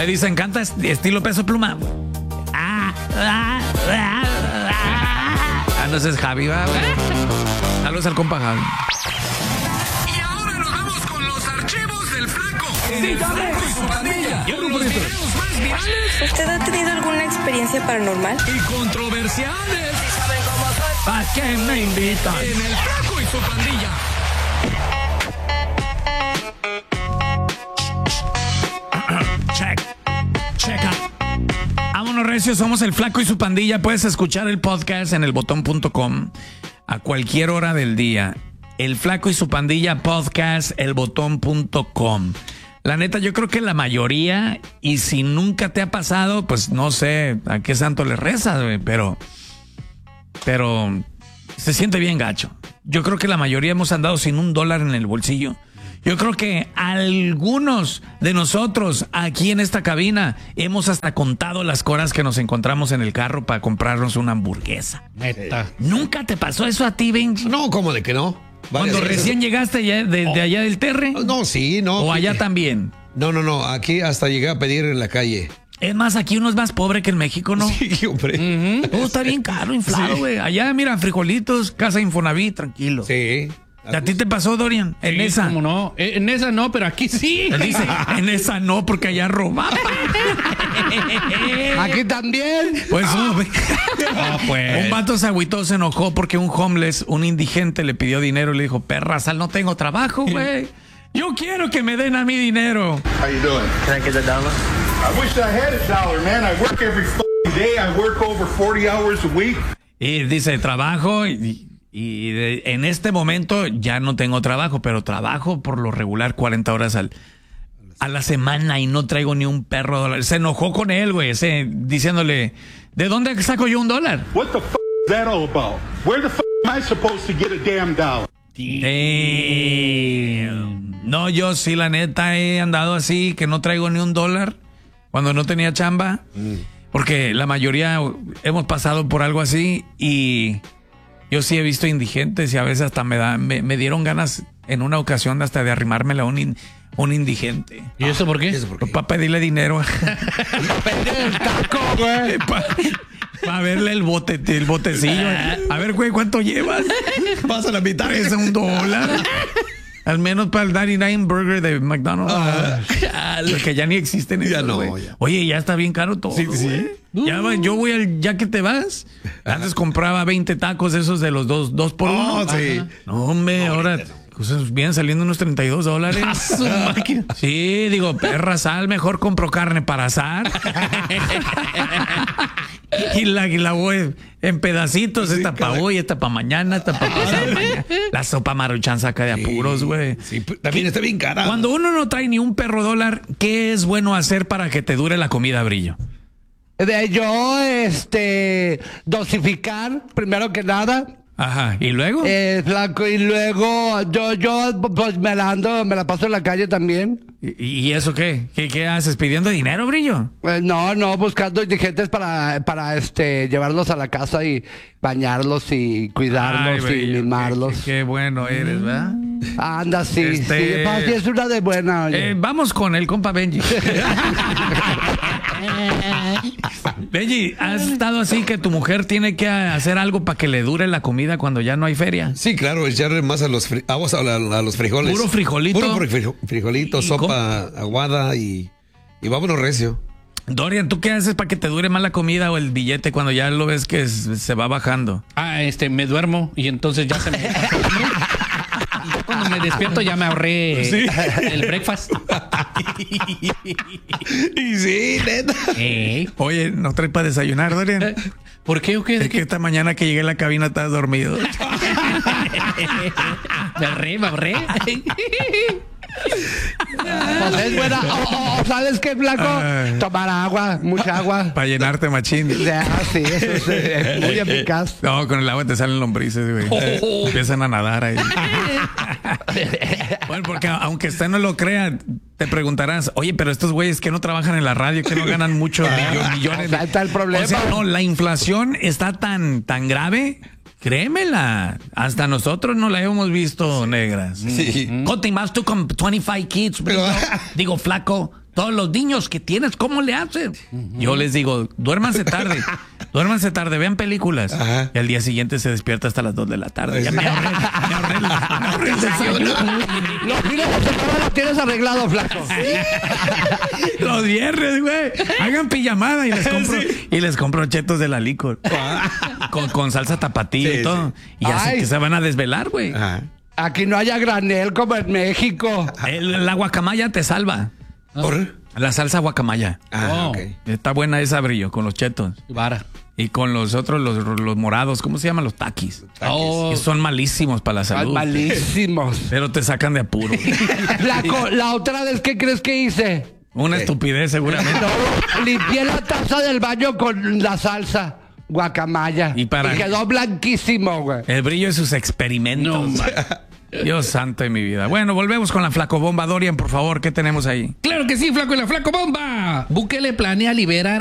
Me dice, encanta estilo Peso Pluma. No es Javi, va. Saludos al compa Javi. Y ahora nos vamos con los archivos del Flaco. El Flaco y su pandilla. Los videos más virales ¿Usted ha tenido alguna experiencia paranormal? y controversiales. ¿Para qué me invitan? En el Flaco y su pandilla. Checa. Vámonos, recio, somos el Flaco y su pandilla. Puedes escuchar el podcast en elbotón.com a cualquier hora del día. El Flaco y su pandilla podcast, elbotón.com. La neta, yo creo que la mayoría, y si nunca te ha pasado, pues no sé a qué santo le rezas, güey, pero se siente bien gacho. Yo creo que la mayoría hemos andado sin $1 en el bolsillo. Yo creo que algunos de nosotros aquí en esta cabina hemos hasta contado las horas que nos encontramos en el carro para comprarnos una hamburguesa. Neta. ¿Nunca te pasó eso a ti, Benji? No, ¿cómo de que no? Cuando recién llegaste allá de allá del Terre. No, sí, no. ¿O allá también? No. Aquí hasta llegué a pedir en la calle. Es más, aquí uno es más pobre que en México, ¿no? Sí, hombre. Todo está bien caro, inflado, güey. Allá, mira, frijolitos, casa Infonavit, tranquilo. Sí. ¿A ti te pasó, Dorian? En Sí, esa. ¿cómo no? En esa no, pero aquí sí. Él dice, en esa no, porque allá robaban. Aquí también. Pues, Pues. un vato se agüitó, se enojó porque un homeless, un indigente, le pidió dinero y le dijo, perra, sal, no tengo trabajo, güey. Yo quiero que me den a mí dinero. How you doing? Can I get $1? I wish I had $1, man. I work every f***ing day. I work over 40 hours a week. Y dice, trabajo en este momento ya no tengo trabajo, pero trabajo por lo regular 40 horas a la semana y no traigo ni un perro dólar. Se enojó con él, güey, diciéndole, ¿de dónde saco yo $1? What the f*** is that all about? Where the f*** am I supposed to get a damn dollar? No, yo sí, la neta, he andado así, que no traigo ni $1 cuando no tenía chamba, porque la mayoría hemos pasado por algo así y yo sí he visto indigentes y a veces hasta me dieron ganas en una ocasión hasta de arrimármela a un indigente. ¿Y eso por qué? Para pedirle dinero. Para verle el botecillo. A ver, güey, ¿cuánto llevas? Pasa la mitad. Es $1. Al menos para el 99 Burger de McDonald's. Que ya ni existen. Ya esos, no, güey. ya. Oye, ya está bien caro todo. Sí. Yo voy ya que te vas. Antes compraba 20 tacos esos de los dos por uno. Sí. No, hombre, ahora cosas vienen saliendo unos $32. Su máquina. Sí, digo, perra, sal, mejor compro carne para asar. y la voy en pedacitos, Sí, esta para hoy, esta para mañana, esta para pasado mañana. La sopa Maruchan saca de apuros, güey. Sí, también está bien cara. Cuando uno no trae ni un perro $1, ¿qué es bueno hacer para que te dure la comida, Brillo? Yo, dosificar, primero que nada. Ajá, ¿y luego? Flaco, y luego yo pues me la paso en la calle también. ¿Y eso qué? ¿Qué haces? ¿Pidiendo dinero, Brillo? No, buscando indigentes para llevarlos a la casa y bañarlos y cuidarlos Ay, y Brillo, mimarlos. Qué bueno eres, ¿verdad? Anda, sí, sí, es una de buena, oye. Vamos con el compa Benji. Benji, ¿has estado así que tu mujer tiene que hacer algo para que le dure la comida cuando ya no hay feria? Sí, claro, echarle más a los frijoles. Puro frijolito. Puro frijolito, ¿Y sopa aguada y vámonos recio. Dorian, ¿tú qué haces para que te dure más la comida o el billete cuando ya lo ves que se va bajando? Me duermo y entonces ya se me... Y ya cuando me despierto ya me ahorré el breakfast. Y sí, neta. Oye, ¿no traes para desayunar, Dorian? ¿Por qué o qué? Es que esta mañana que llegué a la cabina estás dormido. Me ahorré. Pues es buena. ¿Sabes qué, Flaco? Tomar agua, mucha agua. Para llenarte, machín. Sí, eso es muy eficaz. No, con el agua te salen lombrices, güey. Empiezan a nadar ahí. Bueno, porque aunque usted no lo crea, te preguntarás, oye, pero estos güeyes que no trabajan en la radio, que no ganan muchos millones. O sea, está el problema. O sea, no, la inflación está tan grave. Créemela, hasta nosotros no la hemos visto, negras. Sí. Conte más tú con 25 kids, bro. Digo, Flaco, Todos los niños que tienes, ¿cómo le hacen? Yo les digo, duérmanse tarde, vean películas. Ajá. Y al día siguiente se despierta hasta las 2 de la tarde. Ya Sí. me ahorré el desayuno. Los fines de semana lo tienes arreglado, flaco. Los viernes, güey. Hagan pijamada y les compro chetos de la licor. Con salsa tapatía Sí, y todo. Y así Ay. que se van a desvelar, güey. Ajá. Aquí no haya granel como en México. La guacamaya te salva. ¿Por? La salsa guacamaya. Ah, Oh. ok. Está buena esa, Brillo, con los chetos. Vara. Y con los otros, los morados, ¿cómo se llaman? Los taquis. Oh, Que son malísimos para la salud. Malísimos. Pero te sacan de apuro. Flaco, la otra vez, ¿qué crees que hice? Una estupidez, seguramente. No, limpié la taza del baño con la salsa guacamaya. Y para- quedó blanquísimo, güey. El Brillo de sus experimentos. Dios santo de mi vida. Bueno, volvemos con la flacobomba. Dorian, por favor, ¿qué tenemos ahí? claro que sí, flaco y la flaco bomba. Bukele planea liberar